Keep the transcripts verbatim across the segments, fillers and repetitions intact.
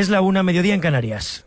Es la una, mediodía en Canarias.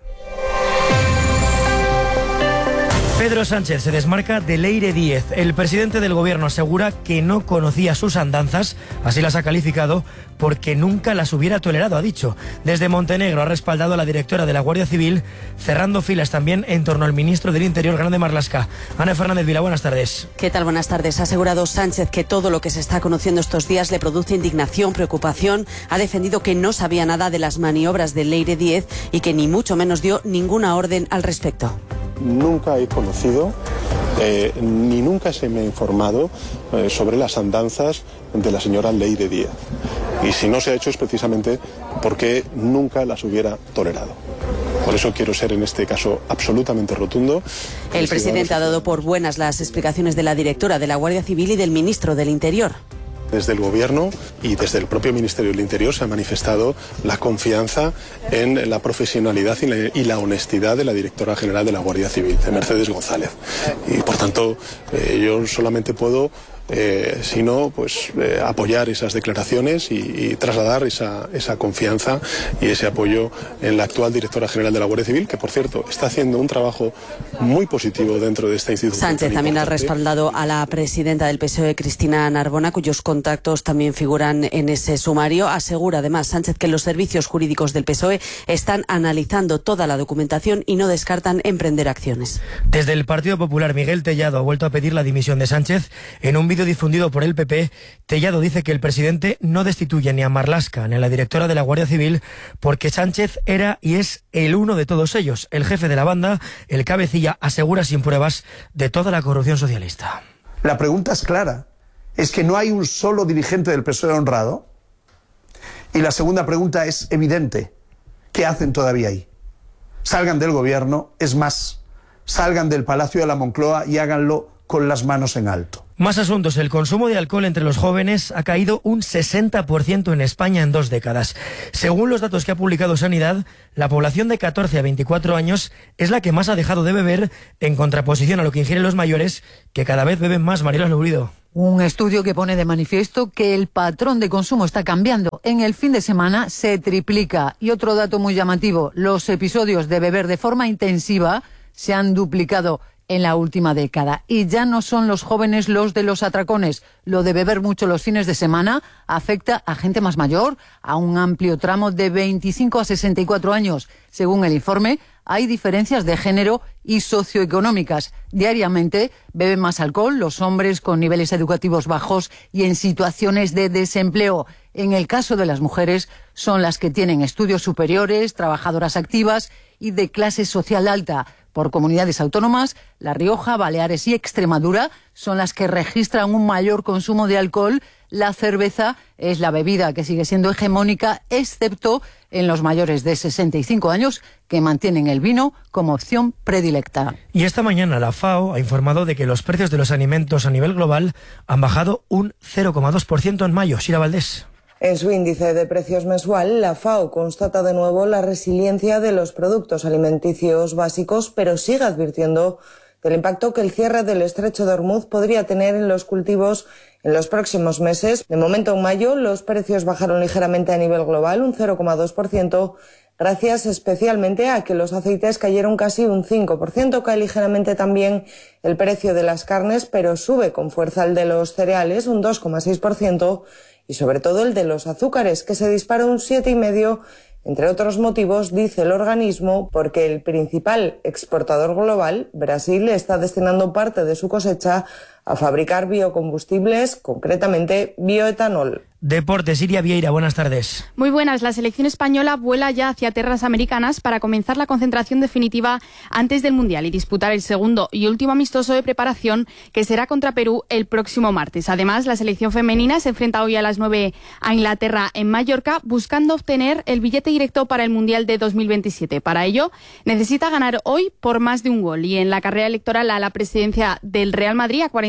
Pedro Sánchez se desmarca de Leire Díez. El presidente del gobierno asegura que no conocía sus andanzas, así las ha calificado, porque nunca las hubiera tolerado, ha dicho. Desde Montenegro ha respaldado a la directora de la Guardia Civil, cerrando filas también en torno al ministro del Interior, Grande Marlaska. Ana Fernández Vila, buenas tardes. ¿Qué tal? Buenas tardes. Ha asegurado Sánchez que todo lo que se está conociendo estos días le produce indignación, preocupación. Ha defendido que no sabía nada de las maniobras de Leire Díez y que ni mucho menos dio ninguna orden al respecto. Nunca he conocido, eh, ni nunca se me ha informado eh, sobre las andanzas de la señora Leire Díez. Y si no se ha hecho es precisamente porque nunca las hubiera tolerado. Por eso quiero ser en este caso absolutamente rotundo. El presidente ha dado por buenas las explicaciones de la directora de la Guardia Civil y del ministro del Interior. Desde el Gobierno y desde el propio Ministerio del Interior se ha manifestado la confianza en la profesionalidad y la, y la honestidad de la directora general de la Guardia Civil, de Mercedes González. Y por tanto, eh, yo solamente puedo, eh, si no, pues eh, apoyar esas declaraciones y, y trasladar esa, esa confianza y ese apoyo en la actual directora general de la Guardia Civil, que por cierto está haciendo un trabajo muy positivo dentro de esta institución. Sánchez también ha respaldado a la presidenta del P S O E, Cristina Narbona, cuyos contactos también figuran en ese sumario. Asegura además Sánchez que los servicios jurídicos del P S O E están analizando toda la documentación y no descartan emprender acciones. Desde el Partido Popular, Miguel Tellado ha vuelto a pedir la dimisión de Sánchez. En un vídeo difundido por el P P, Tellado dice que el presidente no destituye ni a Marlaska ni a la directora de la Guardia Civil porque Sánchez era y es el uno de todos ellos. El jefe de la banda, el cabecilla, asegura sin pruebas de toda la corrupción socialista. La pregunta es clara. ¿Es que no hay un solo dirigente del P S O E honrado? Y la segunda pregunta es evidente. ¿Qué hacen todavía ahí? Salgan del gobierno, es más, salgan del Palacio de la Moncloa y háganlo con las manos en alto. Más asuntos. El consumo de alcohol entre los jóvenes ha caído un sesenta por ciento en España en dos décadas. Según los datos que ha publicado Sanidad, la población de catorce a veinticuatro años es la que más ha dejado de beber, en contraposición a lo que ingieren los mayores, que cada vez beben más. Mariela Lourido. Un estudio que pone de manifiesto que el patrón de consumo está cambiando. En el fin de semana se triplica. Y otro dato muy llamativo, los episodios de beber de forma intensiva se han duplicado en la última década. Y ya no son los jóvenes los de los atracones. Lo de beber mucho los fines de semana afecta a gente más mayor, a un amplio tramo de veinticinco a sesenta y cuatro años. Según el informe, hay diferencias de género y socioeconómicas. Diariamente beben más alcohol los hombres con niveles educativos bajos y en situaciones de desempleo. En el caso de las mujeres, son las que tienen estudios superiores, trabajadoras activas y de clase social alta. Por comunidades autónomas, La Rioja, Baleares y Extremadura son las que registran un mayor consumo de alcohol. La cerveza es la bebida que sigue siendo hegemónica, excepto en los mayores de sesenta y cinco años, que mantienen el vino como opción predilecta. Y esta mañana la FAO ha informado de que los precios de los alimentos a nivel global han bajado un cero coma dos por ciento en mayo. Sira Valdés. En su índice de precios mensual, la FAO constata de nuevo la resiliencia de los productos alimenticios básicos, pero sigue advirtiendo del impacto que el cierre del estrecho de Hormuz podría tener en los cultivos en los próximos meses. De momento, en mayo, los precios bajaron ligeramente a nivel global, un cero coma dos por ciento, gracias especialmente a que los aceites cayeron casi un cinco por ciento. Cae ligeramente también el precio de las carnes, pero sube con fuerza el de los cereales, un dos coma seis por ciento, y sobre todo el de los azúcares, que se dispara un siete coma cinco por ciento, entre otros motivos, dice el organismo, porque el principal exportador global, Brasil, está destinando parte de su cosecha a fabricar biocombustibles, concretamente bioetanol. Deportes, Iria Vieira, buenas tardes. Muy buenas. La selección española vuela ya hacia tierras americanas para comenzar la concentración definitiva antes del Mundial y disputar el segundo y último amistoso de preparación, que será contra Perú el próximo martes. Además, la selección femenina se enfrenta hoy a las nueve a Inglaterra en Mallorca, buscando obtener el billete directo para el Mundial de dos mil veintisiete. Para ello, necesita ganar hoy por más de un gol. Y en la carrera electoral a la presidencia del Real Madrid, a cuarenta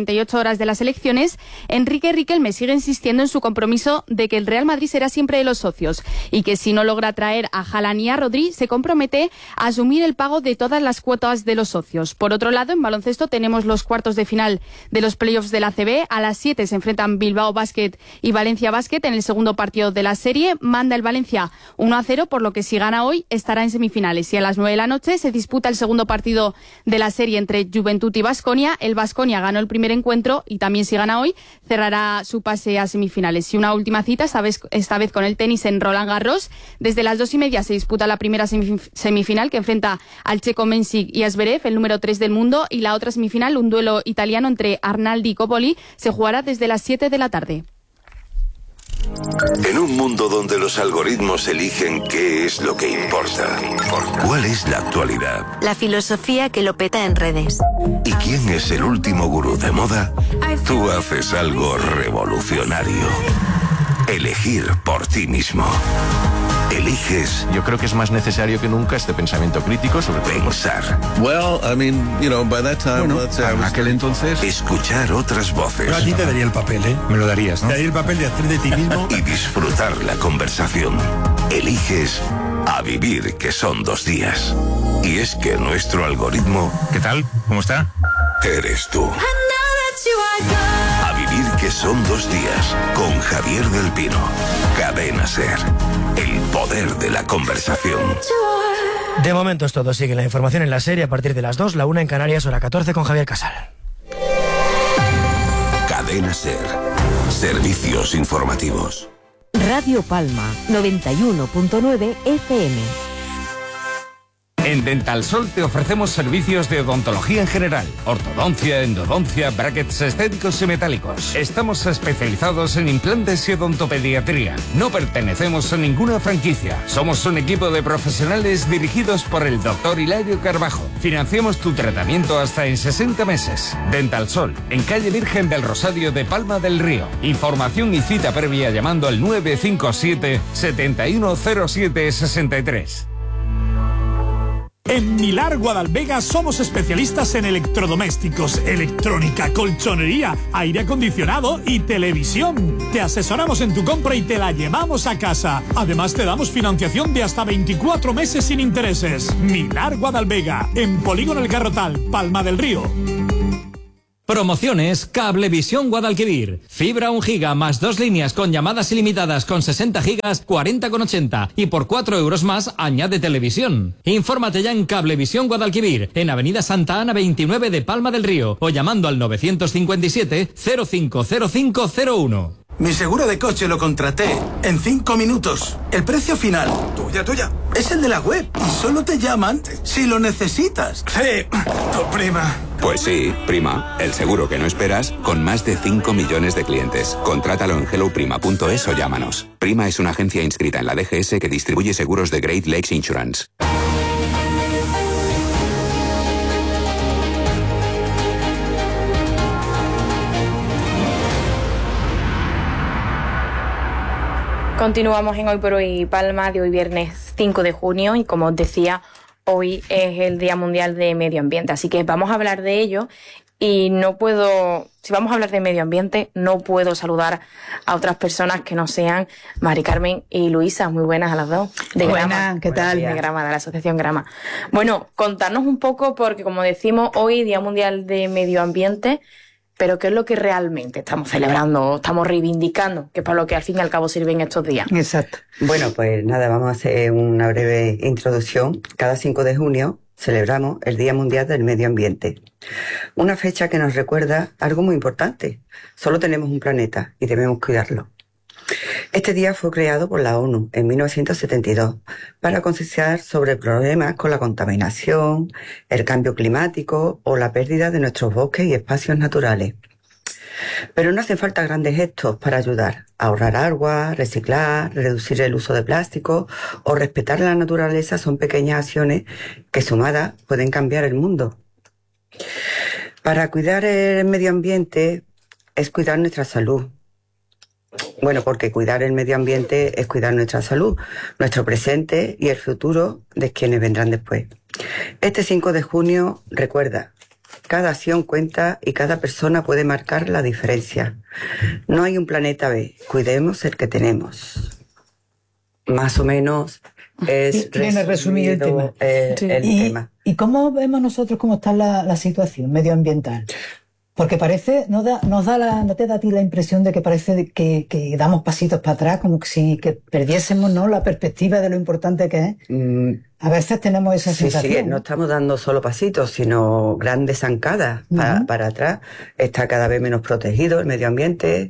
cuarenta y ocho horas de las elecciones, Enrique Riquelme sigue insistiendo en su compromiso de que el Real Madrid será siempre de los socios y que si no logra traer a Haaland y a Rodri, se compromete a asumir el pago de todas las cuotas de los socios. Por otro lado, en baloncesto tenemos los cuartos de final de los playoffs de la A C B. A las siete se enfrentan Bilbao Basket y Valencia Basket en el segundo partido de la serie. Manda el Valencia uno a cero, por lo que si gana hoy estará en semifinales. Y a las nueve de la noche se disputa el segundo partido de la serie entre Juventud y Baskonia. El Baskonia ganó el primer encuentro y también si gana hoy cerrará su pase a semifinales. Y una última cita, esta vez, esta vez con el tenis en Roland Garros. Desde las dos y media se disputa la primera semifinal que enfrenta al checo Mensik y a Zverev, el número tres del mundo, y la otra semifinal, un duelo italiano entre Arnaldi y Coppoli, se jugará desde las siete de la tarde. En un mundo donde los algoritmos eligen qué es lo que importa, ¿cuál es la actualidad? La filosofía que lo peta en redes. ¿Y quién es el último gurú de moda? Tú haces algo revolucionario. Elegir por ti mismo. Eliges. Yo creo que es más necesario que nunca este pensamiento crítico sobre pensar. Well, I mean, you know, by that time, bueno, let's say en aquel entonces. Escuchar otras voces. Yo a ti te daría el papel, ¿eh? Me lo darías, ¿no? Te daría el papel de hacer de ti mismo. Y disfrutar la conversación. Eliges a vivir, que son dos días. Y es que nuestro algoritmo. ¿Qué tal? ¿Cómo está? Eres tú. A vivir, que son dos días, con Javier del Pino. Cadena SER. El poder de la conversación. De momento es todo. Sigue la información en la serie a partir de las dos, la una en Canarias, hora catorce con Javier Casal. Cadena SER. Servicios informativos. Radio Palma, noventa y uno punto nueve F M. En Dental Sol te ofrecemos servicios de odontología en general, ortodoncia, endodoncia, brackets estéticos y metálicos. Estamos especializados en implantes y odontopediatría. No pertenecemos a ninguna franquicia. Somos un equipo de profesionales dirigidos por el doctor Hilario Carbajo. Financiamos tu tratamiento hasta en sesenta meses. Dental Sol, en calle Virgen del Rosario de Palma del Río. Información y cita previa llamando al nueve cinco siete, siete uno cero siete seis tres. En Milar Guadalvega somos especialistas en electrodomésticos, electrónica, colchonería, aire acondicionado y televisión. Te asesoramos en tu compra y te la llevamos a casa. Además te damos financiación de hasta veinticuatro meses sin intereses. Milar Guadalvega, en Polígono El Carrotal, Palma del Río. Promociones Cablevisión Guadalquivir. Fibra un giga más dos líneas con llamadas ilimitadas con sesenta gigas, cuarenta con ochenta. Y por cuatro euros más añade televisión. Infórmate ya en Cablevisión Guadalquivir, en Avenida Santa Ana veintinueve de Palma del Río, o llamando al novecientos cincuenta y siete, cero cinco cero cinco cero uno. Mi seguro de coche lo contraté en cinco minutos. El precio final, tuya, tuya, es el de la web. Y solo te llaman si lo necesitas. Sí, tu prima. Pues sí, Prima, el seguro que no esperas, con más de cinco millones de clientes. Contrátalo en hello prima punto es o llámanos. Prima es una agencia inscrita en la D G S que distribuye seguros de Great Lakes Insurance. Continuamos en Hoy por Hoy Palma, de hoy viernes cinco de junio, y como os decía, hoy es el Día Mundial de Medio Ambiente, así que vamos a hablar de ello. Y no puedo, si vamos a hablar de medio ambiente, no puedo saludar a otras personas que no sean Mari Carmen y Luisa. Muy buenas a las dos. De Buenas, Grama. ¿qué tal? De Grama, de la Asociación Grama. Bueno, contarnos un poco, porque como decimos, hoy Día Mundial de Medio Ambiente, pero ¿qué es lo que realmente estamos celebrando, estamos reivindicando, que es para lo que al fin y al cabo sirven estos días? Exacto. Bueno, pues nada, vamos a hacer una breve introducción. Cada cinco de junio celebramos el Día Mundial del Medio Ambiente. Una fecha que nos recuerda algo muy importante. Solo tenemos un planeta y debemos cuidarlo. Este día fue creado por la ONU en mil novecientos setenta y dos para concienciar sobre problemas con la contaminación, el cambio climático o la pérdida de nuestros bosques y espacios naturales. Pero no hacen falta grandes gestos para ayudar a ahorrar agua, reciclar, reducir el uso de plástico o respetar la naturaleza. Son pequeñas acciones que sumadas pueden cambiar el mundo. Para cuidar el medio ambiente es cuidar nuestra salud. Bueno, porque cuidar el medio ambiente es cuidar nuestra salud, nuestro presente y el futuro de quienes vendrán después. Este cinco de junio recuerda Cada acción cuenta y cada persona puede marcar la diferencia. No hay un planeta B. Cuidemos el que tenemos. Más o menos es Tiene resumido el tema. El, sí. el ¿Y, tema. ¿Y cómo vemos nosotros cómo está la, la situación medioambiental? Porque parece, ¿no, da, nos da la, ¿no te da a ti la impresión de que parece que, que damos pasitos para atrás, como que si que perdiésemos, ¿no?, la perspectiva de lo importante que es? Mm. A veces tenemos esa Sí, sensación. sí, no estamos dando solo pasitos, sino grandes zancadas uh-huh. para, para atrás. Está cada vez menos protegido el medio ambiente,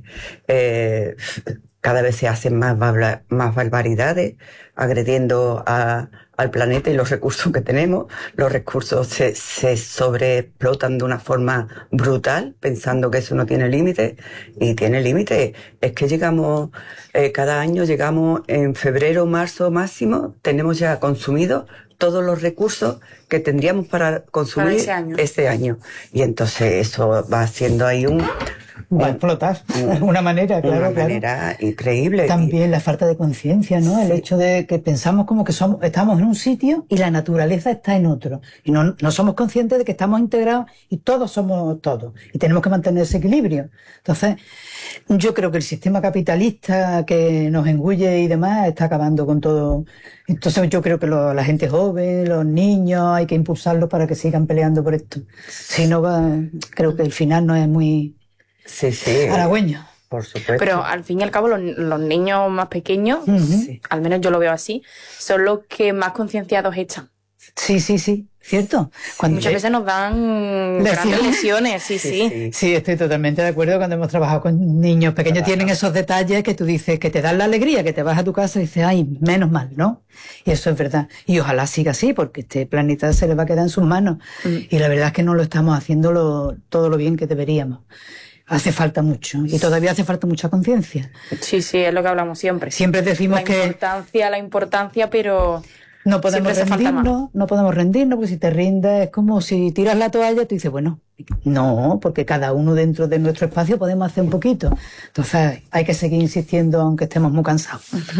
eh, cada vez se hacen más, más barbaridades, agrediendo a, al planeta y los recursos que tenemos. Los recursos se, se sobreexplotan de una forma brutal, pensando que eso no tiene límite, y tiene límite. Es que llegamos, eh, cada año llegamos en febrero, marzo máximo, tenemos ya consumido todos los recursos que tendríamos para consumir para ese año. Ese año. Y entonces eso va haciendo ahí un... Va a explotar de alguna manera, claro. Una claro. manera increíble. También la falta de conciencia, ¿no? Sí. El hecho de que pensamos como que somos, estamos en un sitio y la naturaleza está en otro. Y no, no somos conscientes de que estamos integrados y todos somos todos. Y tenemos que mantener ese equilibrio. Entonces, yo creo que el sistema capitalista que nos engulle y demás está acabando con todo. Entonces yo creo que lo, la gente joven, los niños, hay que impulsarlos para que sigan peleando por esto. Si no, va, creo que el final no es muy... Sí, sí. halagüeño. Por supuesto. Pero al fin y al cabo los, los niños más pequeños, uh-huh. sí, al menos yo lo veo así, son los que más concienciados están. Sí, sí, sí, cierto. Cuando Muchas veces nos dan grandes lesiones, sí, sí, sí, sí. Sí, estoy totalmente de acuerdo. Cuando hemos trabajado con niños pequeños claro. tienen esos detalles que tú dices, que te dan la alegría, que te vas a tu casa y dices, ay, menos mal, ¿no? Y eso es verdad. Y ojalá siga así, porque este planeta se le va a quedar en sus manos. Mm. Y la verdad es que no lo estamos haciendo lo, todo lo bien que deberíamos. Hace falta mucho y todavía hace falta mucha conciencia. Sí, sí, es lo que hablamos siempre. Siempre decimos la que... La importancia, la importancia, pero... No podemos rendirnos, no podemos rendirnos, porque si te rindes es como si tiras la toalla y tú dices, bueno, no, porque cada uno dentro de nuestro espacio podemos hacer un poquito. Entonces hay que seguir insistiendo aunque estemos muy cansados.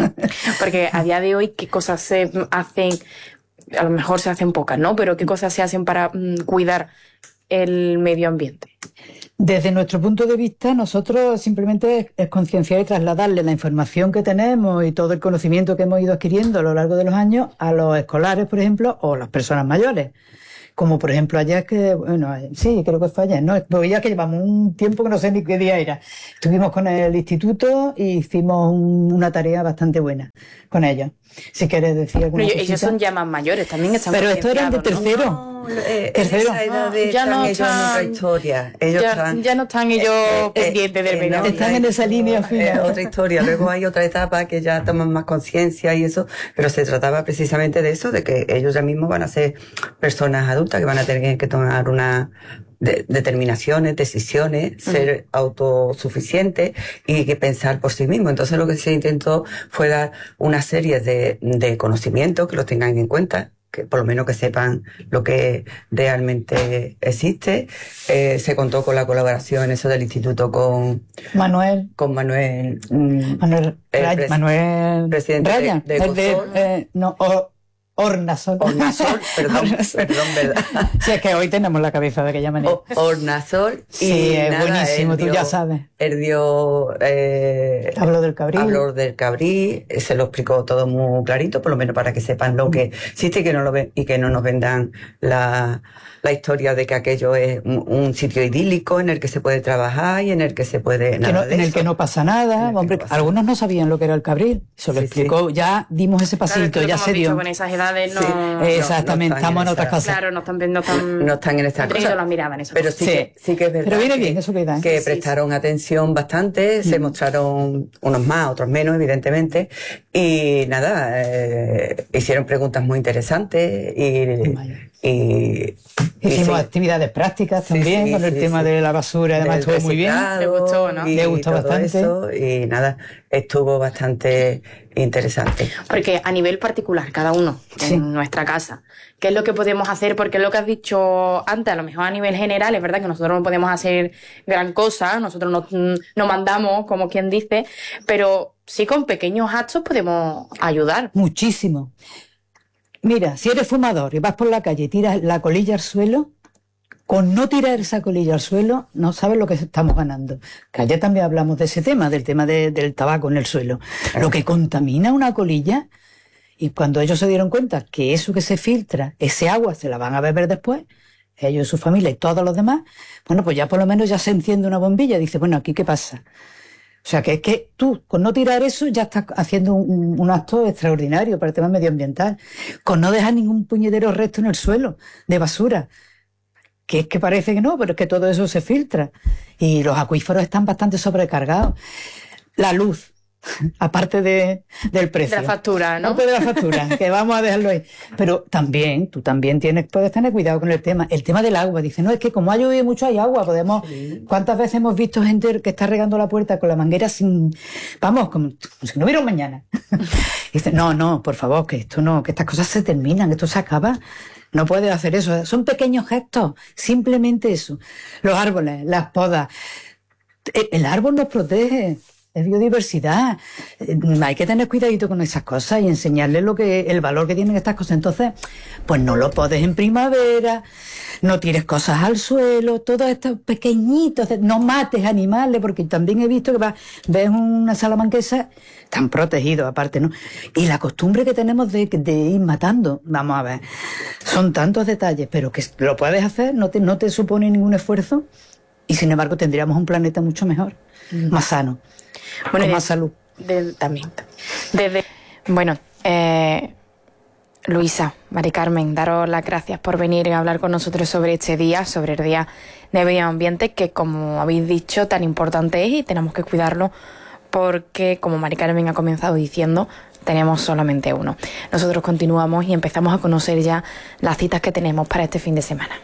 Porque a día de hoy, ¿qué cosas se hacen? A lo mejor se hacen pocas, ¿no? Pero ¿qué cosas se hacen para mm, cuidar el medio ambiente? Desde nuestro punto de vista, nosotros simplemente es concienciar y trasladarle la información que tenemos y todo el conocimiento que hemos ido adquiriendo a lo largo de los años a los escolares, por ejemplo, o las personas mayores. Como por ejemplo ayer que, bueno, sí, creo que fue ayer, ¿no? Porque ya que llevamos un tiempo que no sé ni qué día era. Estuvimos con el instituto y hicimos un, una tarea bastante buena con ellos. Si quieres decir alguna Pero cosita. Ellos son ya más mayores, también están Pero esto eran de tercero. ¿no? Eh, tercero. En esa edad de, ah, ya están no ellos están, en otra historia. Ellos ya, están, ya no están ellos eh, pendientes eh, del medio ambiente. Están en esa línea fina. Es otra historia. Luego hay otra etapa que ya toman más conciencia y eso, pero se trataba precisamente de eso, de que ellos ya mismos van a ser personas adultas que van a tener que tomar una de, determinaciones, decisiones, uh-huh. ser autosuficientes y que pensar por sí mismos. Entonces lo que se intentó fue dar una serie de, de conocimientos que los tengan en cuenta, que por lo menos que sepan lo que realmente existe. Eh, se contó con la colaboración eso del instituto con Manuel. Con Manuel. Mmm, Manuel. el pres- Manuel. Presidente Raya, de, de, de eh, no, o, Ornasol. Ornasol, perdón, perdón, verdad. Sí, es que hoy tenemos la cabeza de aquella manera. O, Ornasol. Y sí, es nada, buenísimo, dio, tú ya sabes. Él dio... Eh, habló del cabrí. Habló del cabrí, se lo explicó todo muy clarito, por lo menos para que sepan lo que existe y que no, lo ven, y que no nos vendan la, la historia de que aquello es un, un sitio idílico en el que se puede trabajar y en el que se puede... Que nada no, de en el eso. que no pasa nada. No Hombre, pasa algunos no sabían lo que era el cabril. Se lo sí, explicó, sí. ya dimos ese pasito, claro, ya se dio. Con esas edades no... Sí. Exactamente, no, no estamos en en otras esa, cosas. Claro, no están, no están, no están en estas cosas. las miradas en eso. Pero sí, sí. Que, sí que es verdad. Pero viene que, bien, eso que da. Que sí, prestaron sí. atención bastante, mm. se mostraron unos más, otros menos, evidentemente. Y nada, eh, hicieron preguntas muy interesantes y... y Hicimos y sí. actividades prácticas también sí, sí, con el sí, tema sí. de la basura, además estuvo muy bien. Le gustó, ¿no? Y Le gustó todo bastante. Eso, y nada, estuvo bastante interesante. Porque a nivel particular, cada uno sí. en nuestra casa, ¿qué es lo que podemos hacer? Porque es lo que has dicho antes, a lo mejor a nivel general, es verdad que nosotros no podemos hacer gran cosa, nosotros no, no mandamos, como quien dice, pero sí con pequeños actos podemos ayudar. Muchísimo. Mira, si eres fumador y vas por la calle y tiras la colilla al suelo, Con no tirar esa colilla al suelo, no sabes lo que estamos ganando. Que ayer también hablamos de ese tema, del tema de, del tabaco en el suelo. Lo que contamina una colilla, y cuando ellos se dieron cuenta que eso que se filtra, ese agua se la van a beber después, ellos, su familia y todos los demás, bueno, pues ya por lo menos ya se enciende una bombilla y dice, bueno, ¿aquí qué pasa? O sea, que es que tú, con no tirar eso, ya estás haciendo un, un acto extraordinario para el tema medioambiental. Con no dejar ningún puñetero resto en el suelo de basura. Que es que parece que no, pero es que todo eso se filtra. Y los acuíferos están bastante sobrecargados. La luz, aparte de, del precio. De la factura, ¿no? Aparte de la factura, que vamos a dejarlo ahí. Pero también, tú también tienes, puedes tener cuidado con el tema. El tema del agua. Dice, no, es que como ha llovido mucho hay agua, podemos... Sí. ¿Cuántas veces hemos visto gente que está regando la puerta con la manguera sin... Vamos, como, como si no hubiera un mañana. Dice, no, no, por favor, que esto no, que estas cosas se terminan, esto se acaba. No puedes hacer eso. Son pequeños gestos. Simplemente eso. Los árboles, las podas. El árbol nos protege. Es biodiversidad. Hay que tener cuidadito con esas cosas y enseñarles lo que, el valor que tienen estas cosas. Entonces, pues no lo podes en primavera, no tires cosas al suelo, todos estos pequeñitos, no mates animales, porque también he visto que va, ves una salamanquesa, están protegidos aparte, ¿no? Y la costumbre que tenemos de, de ir matando, vamos a ver, son tantos detalles, pero que lo puedes hacer, no te, no te supone ningún esfuerzo, y sin embargo tendríamos un planeta mucho mejor, mm. más sano. Bueno, con más salud. De, también. Desde, bueno, eh, Luisa, Mari Carmen, daros las gracias por venir a hablar con nosotros sobre este día, sobre el Día de Medio Ambiente, que como habéis dicho, tan importante es y tenemos que cuidarlo porque, como Mari Carmen ha comenzado diciendo, tenemos solamente uno. Nosotros continuamos y empezamos a conocer ya las citas que tenemos para este fin de semana.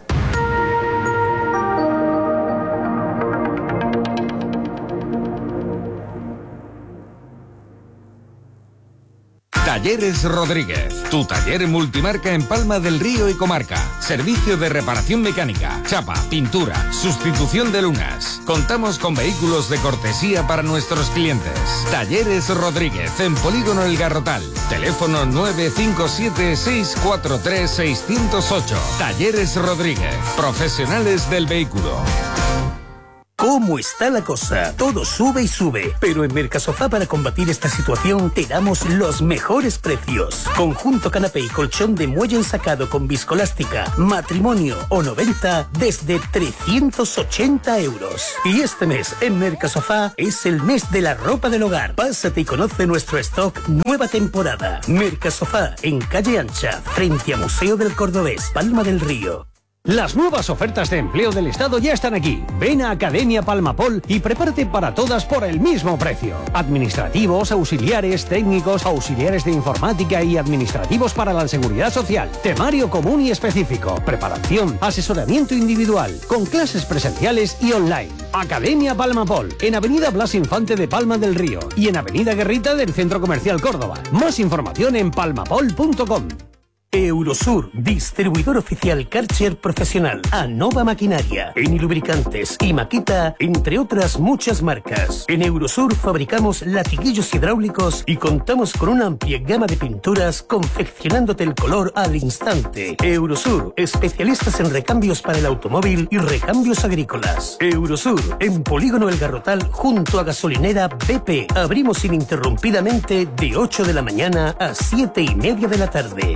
Talleres Rodríguez, tu taller multimarca en Palma del Río y comarca. Servicio de reparación mecánica, chapa, pintura, sustitución de lunas. Contamos con vehículos de cortesía para nuestros clientes. Talleres Rodríguez, en Polígono El Garrotal. Teléfono nueve cinco siete, seis cuatro tres, seis cero ocho. Talleres Rodríguez, profesionales del vehículo. ¿Cómo está la cosa? Todo sube y sube, pero en Mercasofá para combatir esta situación te damos los mejores precios. Conjunto canapé y colchón de muelle ensacado con viscolástica, matrimonio o noventa desde trescientos ochenta euros. Y este mes en Mercasofá es el mes de la ropa del hogar. Pásate y conoce nuestro stock nueva temporada. Mercasofá en Calle Ancha, frente a Museo del Cordobés, Palma del Río. Las nuevas ofertas de empleo del Estado ya están aquí. Ven a Academia Palmapol y prepárate para todas por el mismo precio. Administrativos, auxiliares, técnicos, auxiliares de informática y administrativos para la seguridad social. Temario común y específico. Preparación, asesoramiento individual, con clases presenciales y online. Academia Palmapol, en Avenida Blas Infante de Palma del Río y en Avenida Guerrita del Centro Comercial Córdoba. Más información en palmapol punto com. Eurosur, distribuidor oficial Karcher profesional, Anova Maquinaria, en lubricantes y Makita, entre otras muchas marcas. En Eurosur fabricamos latiguillos hidráulicos y contamos con una amplia gama de pinturas confeccionándote el color al instante. Eurosur, especialistas en recambios para el automóvil y recambios agrícolas. Eurosur, en Polígono El Garrotal, junto a gasolinera B P. Abrimos ininterrumpidamente de ocho de la mañana a siete y media de la tarde.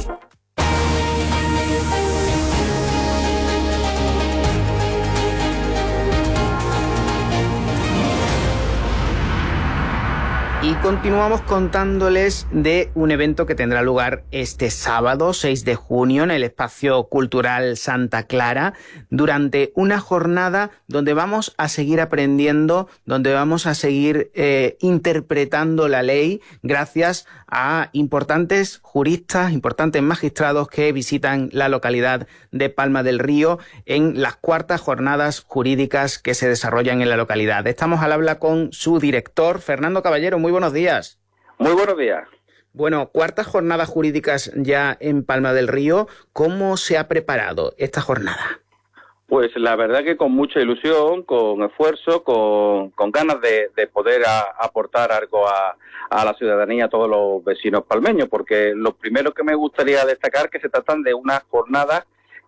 Y continuamos contándoles de un evento que tendrá lugar este sábado, seis de junio, en el Espacio Cultural Santa Clara, durante una jornada donde vamos a seguir aprendiendo, donde vamos a seguir eh, interpretando la ley gracias a importantes juristas, importantes magistrados que visitan la localidad de Palma del Río en las cuartas jornadas jurídicas que se desarrollan en la localidad. Estamos al habla con su director, Fernando Caballero. Muy buenos días. Muy buenos días. Bueno, cuartas jornadas jurídicas ya en Palma del Río. ¿Cómo se ha preparado esta jornada? Pues la verdad que con mucha ilusión, con esfuerzo, con, con ganas de, de poder a, aportar algo a, a la ciudadanía, a todos los vecinos palmeños, porque lo primero que me gustaría destacar es que se tratan de unas jornadas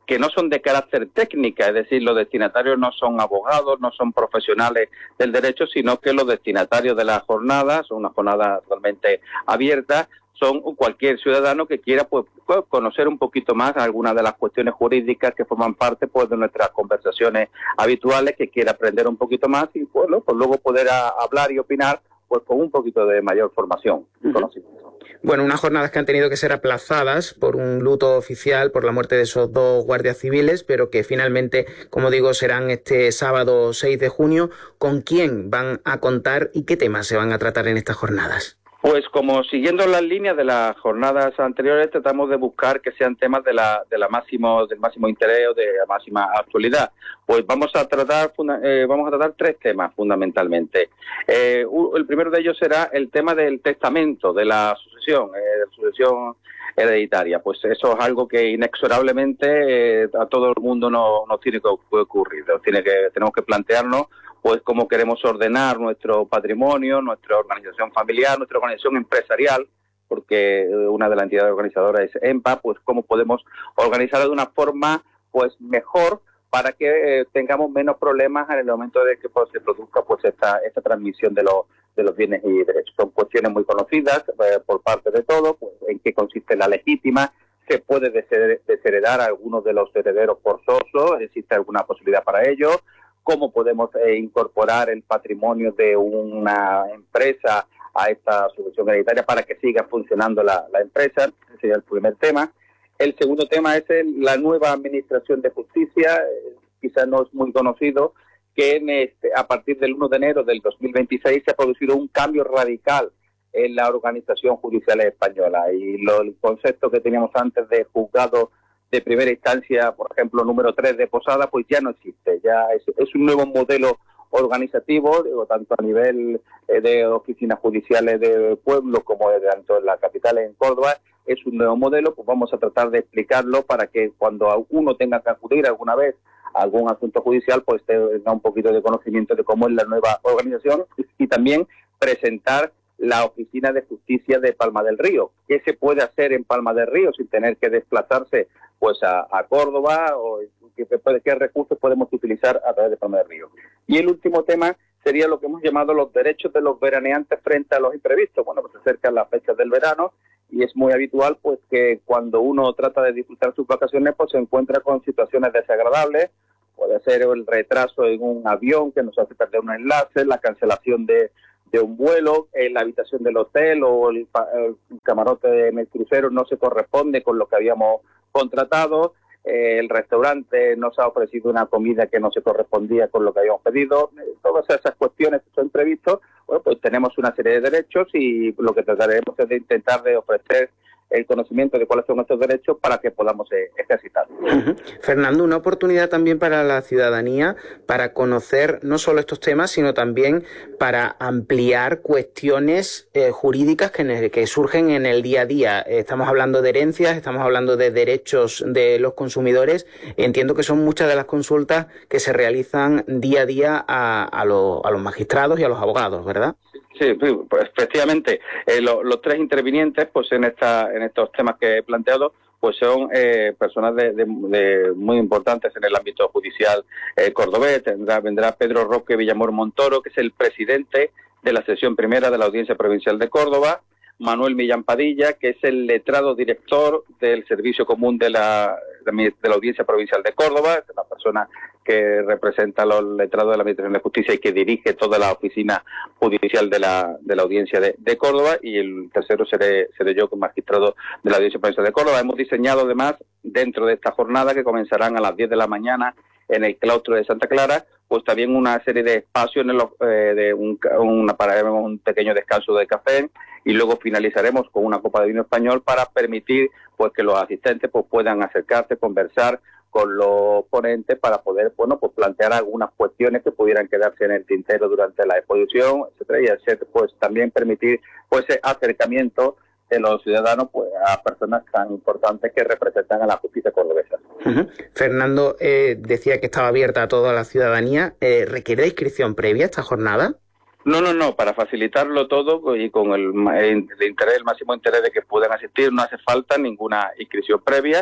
que no son de carácter técnica, es decir, los destinatarios no son abogados, no son profesionales del derecho, sino que los destinatarios de la jornada, son una jornada totalmente abierta, son cualquier ciudadano que quiera pues, conocer un poquito más algunas de las cuestiones jurídicas que forman parte pues, de nuestras conversaciones habituales, que quiera aprender un poquito más y pues, ¿no? pues luego poder a, hablar y opinar pues con un poquito de mayor formación y uh-huh. conocimiento. Bueno, unas jornadas que han tenido que ser aplazadas por un luto oficial por la muerte de esos dos guardias civiles, pero que finalmente, como digo, serán este sábado seis de junio. ¿Con quién van a contar y qué temas se van a tratar en estas jornadas? Pues como siguiendo las líneas de las jornadas anteriores, tratamos de buscar que sean temas de la, de la máximo, del máximo interés o de la máxima actualidad. Pues vamos a tratar, eh, vamos a tratar tres temas fundamentalmente. Eh, el primero de ellos será el tema del testamento, de la sucesión, eh, de la sucesión hereditaria. Pues eso es algo que inexorablemente eh, a todo el mundo nos no tiene que ocurrir. Nos tiene que, tenemos que plantearnos pues cómo queremos ordenar nuestro patrimonio, nuestra organización familiar, nuestra organización empresarial, porque una de las entidades organizadoras es EMPA, pues cómo podemos organizarla de una forma pues mejor para que eh, tengamos menos problemas en el momento de que pues, se produzca pues esta, esta transmisión de los de los bienes y derechos. Son cuestiones muy conocidas eh, por parte de todos, pues en qué consiste la legítima, se puede desheredar a algunos de los herederos forzosos, existe alguna posibilidad para ello, cómo podemos eh, incorporar el patrimonio de una empresa a esta sucesión hereditaria para que siga funcionando la, la empresa. Ese sería el primer tema. El segundo tema es el, la nueva administración de justicia, eh, quizás no es muy conocido, que en este, a partir del uno de enero del dos mil veintiséis se ha producido un cambio radical en la organización judicial española, y lo, el concepto que teníamos antes de juzgado de primera instancia, por ejemplo, número tres de Posada, pues ya no existe. Ya es, es un nuevo modelo organizativo, digo, tanto a nivel eh, de oficinas judiciales de pueblo como de, tanto en la capital, en Córdoba, es un nuevo modelo. Pues vamos a tratar de explicarlo para que cuando uno tenga que acudir alguna vez a algún asunto judicial, pues tenga un poquito de conocimiento de cómo es la nueva organización, y también presentar la Oficina de Justicia de Palma del Río. ¿Qué se puede hacer en Palma del Río sin tener que desplazarse pues a, a Córdoba? O qué, qué recursos podemos utilizar a través de Palma del Río? Y el último tema sería lo que hemos llamado los derechos de los veraneantes frente a los imprevistos. Bueno, pues se acercan las fechas del verano y es muy habitual pues que cuando uno trata de disfrutar sus vacaciones pues se encuentra con situaciones desagradables. Puede ser el retraso en un avión que nos hace perder un enlace, la cancelación de de un vuelo, en la habitación del hotel o el, el camarote en el crucero no se corresponde con lo que habíamos contratado, eh, el restaurante nos ha ofrecido una comida que no se correspondía con lo que habíamos pedido. Eh, todas esas cuestiones que son previstas, bueno, pues tenemos una serie de derechos y lo que trataremos es de intentar de ofrecer el conocimiento de cuáles son estos derechos para que podamos eh, ejercitarlos. Uh-huh. Fernando, una oportunidad también para la ciudadanía para conocer no solo estos temas, sino también para ampliar cuestiones eh, jurídicas que, que surgen en el día a día. Estamos hablando de herencias, estamos hablando de derechos de los consumidores. Entiendo que son muchas de las consultas que se realizan día a día a, a, lo, a los magistrados y a los abogados, ¿verdad? Sí, pues efectivamente, eh, lo, los tres intervinientes pues en esta en estos temas que he planteado pues son eh, personas de, de, de muy importantes en el ámbito judicial eh, cordobés. Tendrá, vendrá Pedro Roque Villamor Montoro, que es el presidente de la sesión primera de la Audiencia Provincial de Córdoba, Manuel Millán Padilla, que es el letrado director del Servicio Común de la, de la Audiencia Provincial de Córdoba, es una persona que representa a los letrados de la Administración de Justicia y que dirige toda la oficina judicial de la, de la Audiencia de, de Córdoba, y el tercero seré, seré yo, como magistrado de la Audiencia Provincial de Córdoba. Hemos diseñado además, dentro de esta jornada, que comenzarán a las diez de la mañana en el claustro de Santa Clara, pues también una serie de espacios en el, eh, de un, una, para un pequeño descanso de café, y luego finalizaremos con una copa de vino español para permitir pues que los asistentes pues puedan acercarse, conversar con los ponentes para poder, bueno, pues plantear algunas cuestiones que pudieran quedarse en el tintero durante la exposición, etcétera, y hacer, pues también permitir pues ese acercamiento de los ciudadanos pues a personas tan importantes que representan a la justicia cordobesa. Uh-huh. Fernando eh, decía que estaba abierta a toda la ciudadanía. Eh, ¿Requiere inscripción previa esta jornada? No, no, no, para facilitarlo todo y con el, el interés, el máximo interés de que puedan asistir, no hace falta ninguna inscripción previa.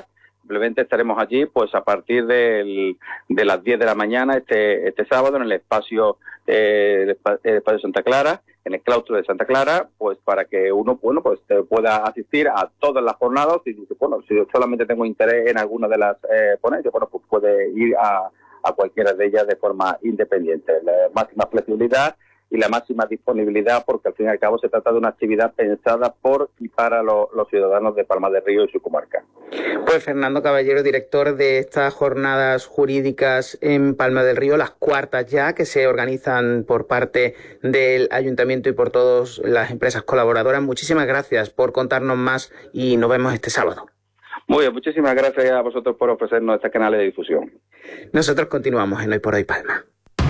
simplemente estaremos allí pues a partir del, de las diez de la mañana este, este sábado en el espacio, eh, el espacio, el espacio Santa Clara, en el claustro de Santa Clara, pues para que uno bueno pues pueda asistir a todas las jornadas y dice, bueno, si yo solamente tengo interés en alguna de las eh, ponencias, bueno, pues puede ir a, a cualquiera de ellas de forma independiente. La máxima flexibilidad y la máxima disponibilidad, porque al fin y al cabo se trata de una actividad pensada por y para lo, los ciudadanos de Palma del Río y su comarca. Pues Fernando Caballero, director de estas jornadas jurídicas en Palma del Río, las cuartas ya, que se organizan por parte del Ayuntamiento y por todas las empresas colaboradoras. Muchísimas gracias por contarnos más y nos vemos este sábado. Muy bien, muchísimas gracias a vosotros por ofrecernos este canal de difusión. Nosotros continuamos en Hoy por Hoy Palma.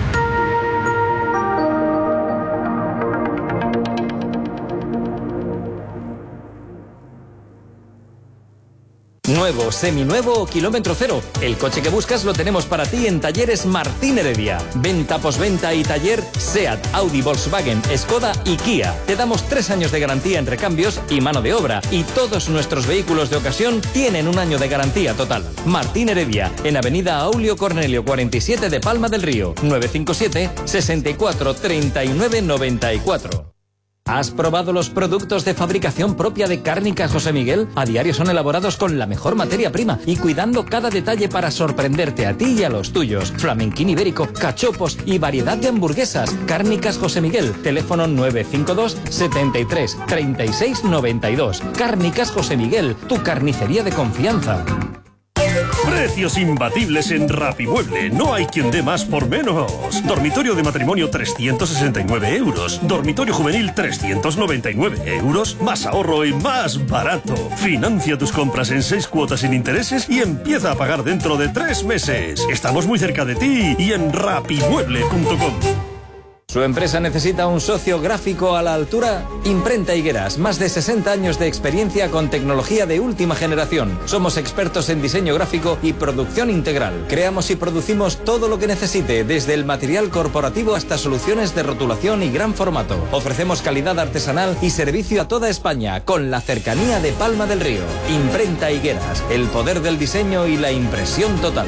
Nuevo, seminuevo o kilómetro cero. El coche que buscas lo tenemos para ti en Talleres Martín Heredia. Venta, posventa y taller SEAT, Audi, Volkswagen, Skoda y Kia. Te damos tres años de garantía en recambios y mano de obra. Y todos nuestros vehículos de ocasión tienen un año de garantía total. Martín Heredia, en Avenida Aulio Cornelio cuarenta y siete de Palma del Río. nueve cinco siete, sesenta y cuatro, treinta y nueve, noventa y cuatro. ¿Has probado los productos de fabricación propia de Cárnicas José Miguel? A diario son elaborados con la mejor materia prima y cuidando cada detalle para sorprenderte a ti y a los tuyos. Flamenquín ibérico, cachopos y variedad de hamburguesas. Cárnicas José Miguel, teléfono nueve cinco dos, setenta y tres, treinta y seis, noventa y dos. Cárnicas José Miguel, tu carnicería de confianza. Precios imbatibles en Rapimueble. No hay quien dé más por menos. Dormitorio de matrimonio trescientos sesenta y nueve euros. Dormitorio juvenil trescientos noventa y nueve euros. Más ahorro y más barato. Financia tus compras en seis cuotas sin intereses y empieza a pagar dentro de tres meses. Estamos muy cerca de ti y en rapimueble punto com. ¿Su empresa necesita un socio gráfico a la altura? Imprenta Higueras, más de sesenta años de experiencia con tecnología de última generación. Somos expertos en diseño gráfico y producción integral. Creamos y producimos todo lo que necesite, desde el material corporativo hasta soluciones de rotulación y gran formato. Ofrecemos calidad artesanal y servicio a toda España, con la cercanía de Palma del Río. Imprenta Higueras, el poder del diseño y la impresión total.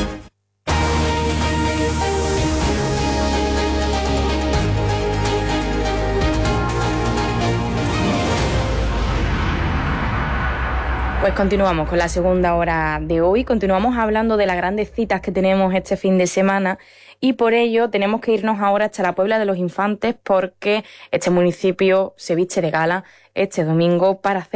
Pues continuamos con la segunda hora de hoy, continuamos hablando de las grandes citas que tenemos este fin de semana y por ello tenemos que irnos ahora hasta la Puebla de los Infantes porque este municipio se viste de gala este domingo para hacer